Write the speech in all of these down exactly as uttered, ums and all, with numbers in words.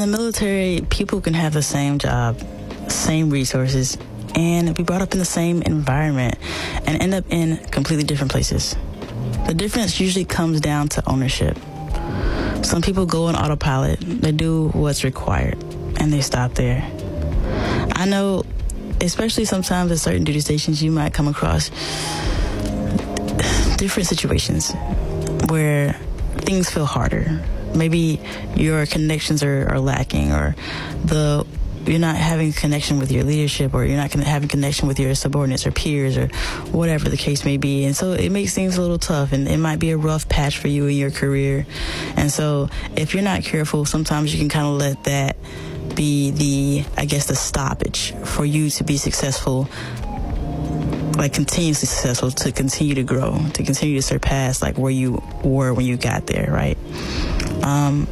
the military, people can have the same job, same resources, and be brought up in the same environment and end up in completely different places. The difference usually comes down to ownership. Some people go on autopilot, they do what's required, and they stop there. I know, especially sometimes at certain duty stations, you might come across different situations where things feel harder. Maybe your connections are, are lacking, or the you're not having connection with your leadership, or you're not having connection with your subordinates or peers, or whatever the case may be. And so it makes things a little tough, and it might be a rough patch for you in your career. And so if you're not careful, sometimes you can kind of let that be the, I guess, the stoppage for you to be successful, like continuously successful, to continue to grow, to continue to surpass like where you were when you got there, right? Um,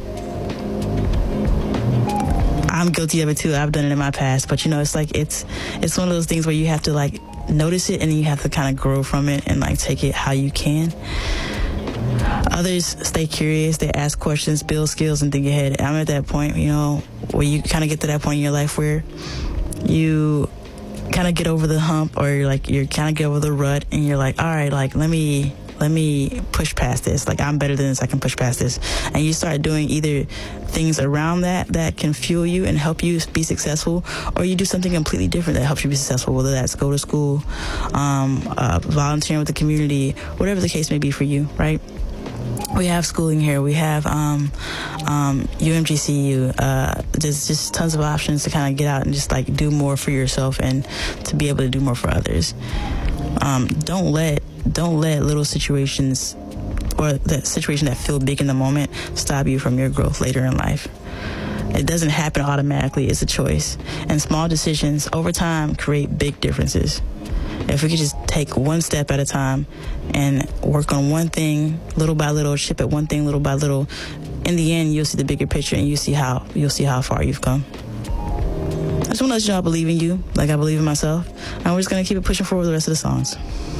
I'm guilty of it too. I've done it in my past, but you know, it's like it's it's one of those things where you have to like notice it, and then you have to kind of grow from it and like take it how you can. Others stay curious, they ask questions, build skills, and think ahead. I'm at that point, you know, where you kind of get to that point in your life where you kind of get over the hump, or you're like you're kind of get over the rut, and you're like, all right, like let me let me push past this. Like, I'm better than this, I can push past this. And you start doing either things around that that can fuel you and help you be successful, or you do something completely different that helps you be successful, whether that's go to school, um, uh, volunteering with the community, whatever the case may be for you, right? We have schooling here. We have um, um, U M G C U. Uh, there's just tons of options to kind of get out and just like do more for yourself and to be able to do more for others. Um, don't let don't let little situations or that situation that feel big in the moment stop you from your growth later in life. It doesn't happen automatically. It's a choice. And small decisions over time create big differences. If we could just take one step at a time and work on one thing little by little, chip at one thing little by little, in the end, you'll see the bigger picture, and you see how you'll see how far you've come. I just want to let you know I believe in you, like I believe in myself. And we're just going to keep it pushing forward the rest of the songs.